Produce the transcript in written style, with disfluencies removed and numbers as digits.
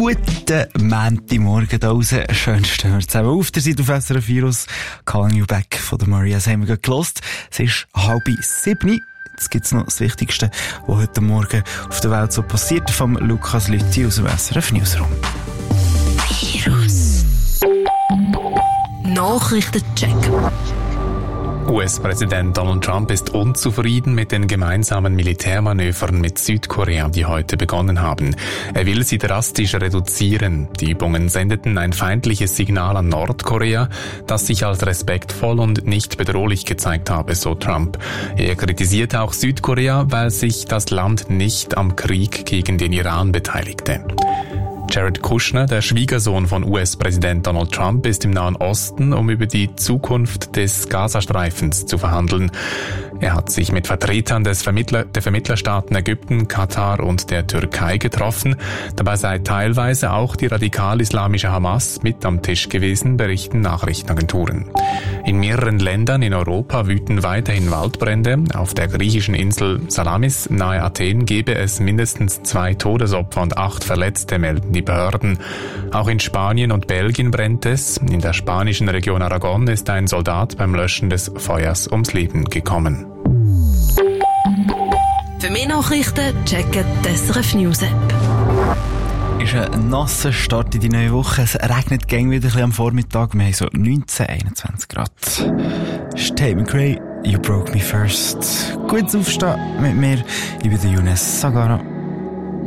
Guten Montagmorgen da draussen. Schön stehen wir zusammen auf der Seite auf SRF Virus. Calling You Back von der Maria haben wir gerade gehört. Es ist 6:30. Jetzt gibt's noch das Wichtigste, was heute Morgen auf der Welt so passiert, vom Lukas Lüthi aus dem SRF Newsroom. Virus. Nachrichtencheck. US-Präsident Donald Trump ist unzufrieden mit den gemeinsamen Militärmanövern mit Südkorea, die heute begonnen haben. Er will sie drastisch reduzieren. Die Übungen sendeten ein feindliches Signal an Nordkorea, das sich als respektvoll und nicht bedrohlich gezeigt habe, so Trump. Er kritisierte auch Südkorea, weil sich das Land nicht am Krieg gegen den Iran beteiligte. Jared Kushner, der Schwiegersohn von US-Präsident Donald Trump, ist im Nahen Osten, um über die Zukunft des Gazastreifens zu verhandeln. Er hat sich mit Vertretern der Vermittlerstaaten Ägypten, Katar und der Türkei getroffen. Dabei sei teilweise auch die radikal-islamische Hamas mit am Tisch gewesen, berichten Nachrichtenagenturen. In mehreren Ländern in Europa wüten weiterhin Waldbrände. Auf der griechischen Insel Salamis nahe Athen gebe es mindestens 2 Todesopfer und 8 Verletzte, melden die Behörden. Auch in Spanien und Belgien brennt es. In der spanischen Region Aragon ist ein Soldat beim Löschen des Feuers ums Leben gekommen. Für mehr Nachrichten checken die SRF News App. Ist ein nasser Start in die neue Woche. Es regnet gäng wieder ein bisschen am Vormittag. Wir haben so 19, 21 Grad. Stay McRae, You Broke Me First. Gutes Aufstehen mit mir. Ich bin der Younes Sagara.